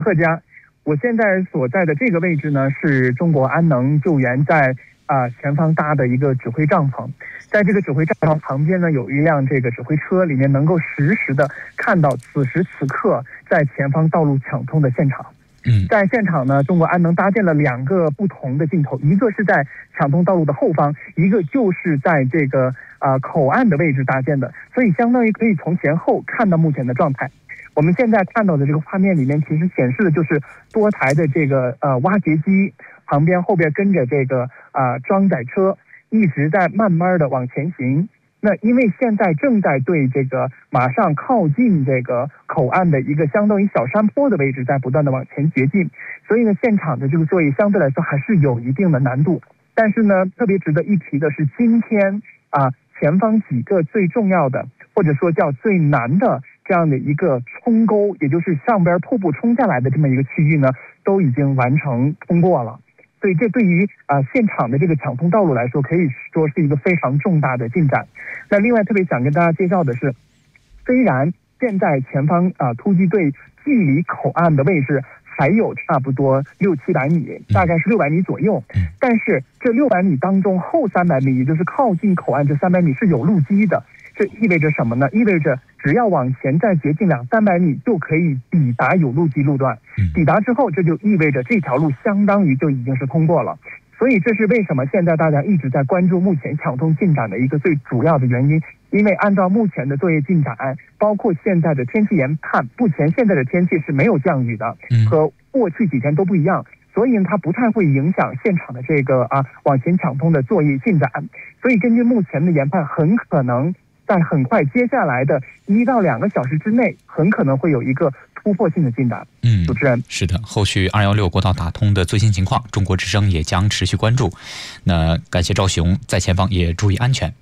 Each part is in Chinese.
客家。我现在所在的这个位置呢，是中国安能救援在前方搭的一个指挥帐篷。在这个指挥帐篷旁边呢，有一辆这个指挥车，里面能够实时的看到此时此刻在前方道路抢通的现场。在现场呢，中国安能搭建了2个不同的镜头，一个是在抢通道路的后方，一个就是在这个口岸的位置搭建的，所以相当于可以从前后看到目前的状态。我们现在看到的这个画面里面，其实显示的就是多台的这个挖掘机，旁边后边跟着这个装载车，一直在慢慢的往前行。那因为现在正在对这个马上靠近这个口岸的一个相当于小山坡的位置在不断的往前掘进，所以呢，现场的这个作业相对来说还是有一定的难度。但是呢，特别值得一提的是，今天前方几个最重要的，或者说叫最难的这样的一个冲沟，也就是上边瀑布冲下来的这么一个区域呢，都已经完成通过了。所以这对于现场的这个抢通道路来说，可以说是一个非常重大的进展。那另外特别想跟大家介绍的是，虽然现在前方突击队距离口岸的位置还有差不多600-700米，大概是600米左右，但是这600米当中后300米，也就是靠近口岸这300米是有路基的。这意味着什么呢？意味着只要往前再掘进200-300米，就可以抵达有路基路段。抵达之后，这就意味着这条路相当于就已经是通过了。所以这是为什么现在大家一直在关注目前抢通进展的一个最主要的原因。因为按照目前的作业进展，包括现在的天气研判，目前现在的天气是没有降雨的，和过去几天都不一样。所以呢，它不太会影响现场的这个往前抢通的作业进展。所以根据目前的研判，很可能在很快接下来的1到2个小时之内，很可能会有一个突破性的进展。主持人， 是的，后续216国道打通的最新情况，中国之声也将持续关注。那感谢赵雄，在前方也注意安全。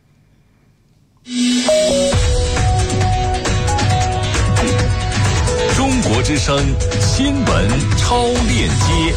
中国之声新闻超链接。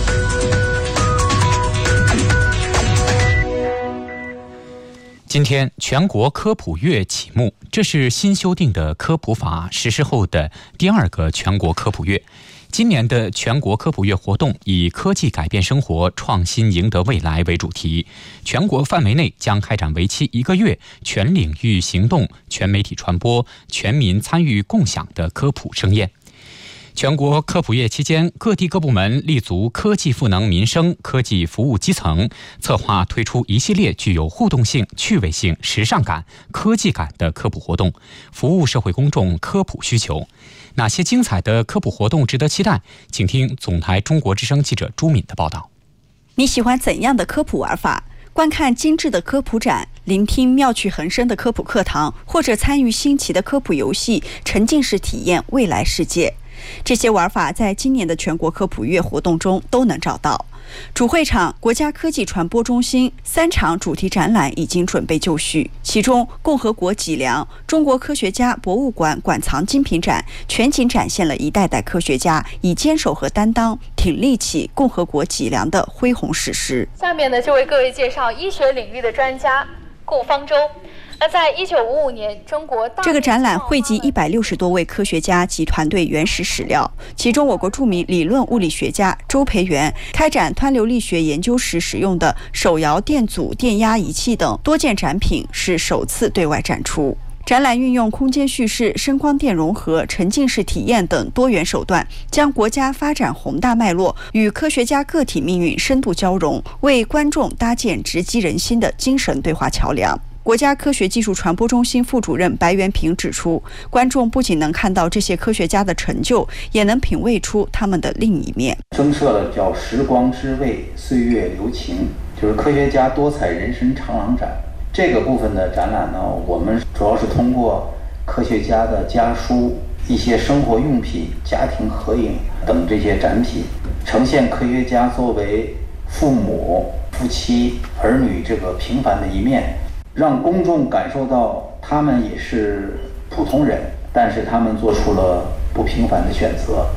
今天全国科普月启幕，这是新修订的科普法实施后的第2个全国科普月。今年的全国科普月活动以科技改变生活，创新赢得未来为主题，全国范围内将开展为期1个月全领域行动、全媒体传播、全民参与共享的科普盛宴。全国科普月期间，各地各部门立足科技赋能民生、科技服务基层，策划推出一系列具有互动性、趣味性、时尚感、科技感的科普活动，服务社会公众科普需求。哪些精彩的科普活动值得期待？请听总台中国之声记者朱敏的报道。 你喜欢怎样的科普玩法？观看精致的科普展，聆听妙趣横生的科普课堂，或者参与新奇的科普游戏，沉浸式体验未来世界。这些玩法在今年的全国科普月活动中都能找到。主会场国家科技传播中心3场主题展览已经准备就绪，其中共和国脊梁中国科学家博物馆馆藏精品展全景展现了一代代科学家以坚守和担当挺立起共和国脊梁的恢宏史诗。 下面呢，就为各位介绍医学领域的专家顾方舟。那在1955年，中国这个展览汇集160多位科学家及团队原始史料，其中我国著名理论物理学家周培源开展湍流力学研究时使用的手摇电阻电压仪器等多件展品是首次对外展出。展览运用空间叙事、声光电融合、沉浸式体验等多元手段，将国家发展宏大脉络与科学家个体命运深度交融，为观众搭建直击人心的精神对话桥梁。国家科学技术传播中心副主任白元平指出，观众不仅能看到这些科学家的成就，也能品味出他们的另一面。 增设了叫时光之味，岁月留情，就是科学家多彩人生长廊展。这个部分的展览呢，我们主要是通过科学家的家书、一些生活用品、家庭合影等这些展品，呈现科学家作为父母、夫妻、儿女这个平凡的一面，让公众感受到他们也是普通人，但是他们做出了不平凡的选择。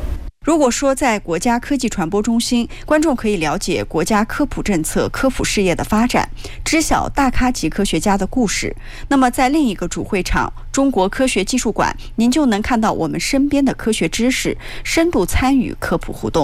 如果说在国家科技传播中心，观众可以了解国家科普政策、科普事业的发展，知晓大咖级科学家的故事，那么在另一个主会场中国科学技术馆，您就能看到我们身边的科学知识，深度参与科普互动。